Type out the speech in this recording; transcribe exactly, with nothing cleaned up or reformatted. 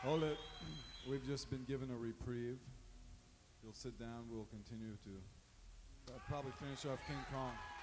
Hold it. We've just been given a reprieve. You'll sit down. We'll continue to uh, probably finish off King Kong.